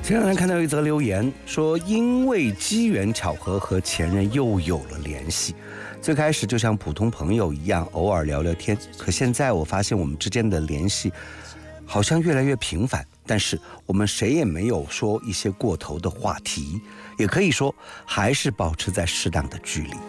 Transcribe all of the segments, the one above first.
前两天看到一则留言，说因为机缘巧合和前任又有了联系。最开始就像普通朋友一样，偶尔聊聊天，可现在我发现我们之间的联系好像越来越频繁，但是我们谁也没有说一些过头的话题，也可以说还是保持在适当的距离。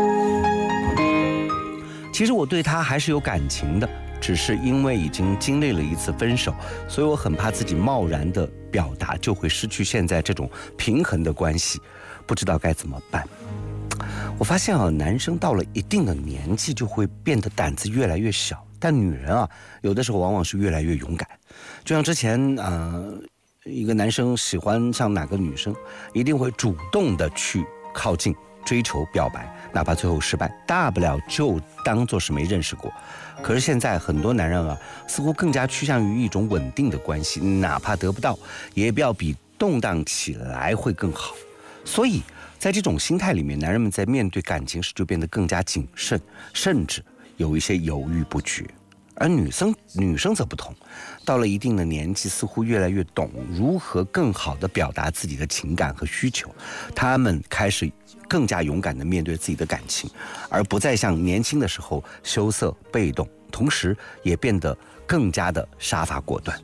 其实我对他还是有感情的，只是因为已经经历了一次分手，所以我很怕自己贸然的表达就会失去现在这种平衡的关系，不知道该怎么办。我发现男生到了一定的年纪就会变得胆子越来越小，但女人有的时候往往是越来越勇敢。就像之前一个男生喜欢上哪个女生，一定会主动的去靠近追求表白，哪怕最后失败，大不了就当作是没认识过。可是现在很多男人似乎更加趋向于一种稳定的关系，哪怕得不到，也要比动荡起来会更好。所以在这种心态里面，男人们在面对感情时就变得更加谨慎，甚至有一些犹豫不决。而女生则不同，到了一定的年纪，似乎越来越懂如何更好地表达自己的情感和需求，她们开始更加勇敢地面对自己的感情，而不再像年轻的时候羞涩被动，同时也变得更加的杀伐果断。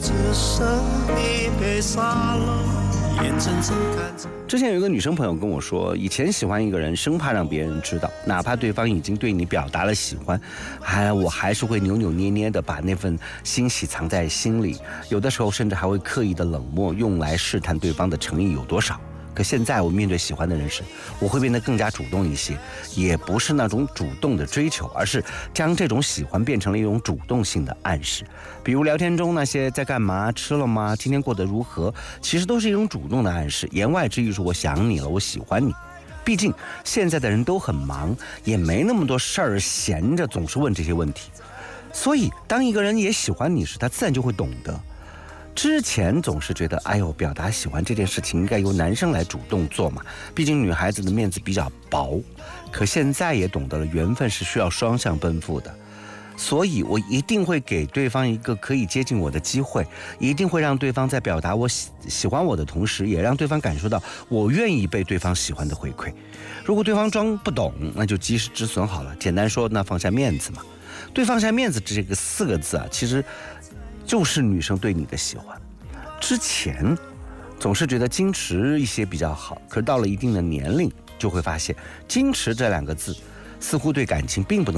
之前有一个女生朋友跟我说，以前喜欢一个人，生怕让别人知道，哪怕对方已经对你表达了喜欢，我还是会扭扭捏捏的把那份欣喜藏在心里，有的时候甚至还会刻意的冷漠，用来试探对方的诚意有多少。可现在我面对喜欢的人时，我会变得更加主动一些，也不是那种主动的追求，而是将这种喜欢变成了一种主动性的暗示。比如聊天中那些在干嘛、吃了吗、今天过得如何，其实都是一种主动的暗示，言外之意是我想你了，我喜欢你。毕竟现在的人都很忙，也没那么多事儿闲着总是问这些问题，所以当一个人也喜欢你时，他自然就会懂得。之前总是觉得表达喜欢这件事情应该由男生来主动做嘛，毕竟女孩子的面子比较薄。可现在也懂得了缘分是需要双向奔赴的，所以我一定会给对方一个可以接近我的机会，一定会让对方在表达我喜欢我的同时，也让对方感受到我愿意被对方喜欢的回馈。如果对方装不懂，那就及时止损好了，简单说那放下面子嘛。对放下面子这个4个字其实就是女生对你的喜欢。之前总是觉得矜持一些比较好，可是到了一定的年龄就会发现，矜持这2个字似乎对感情并不能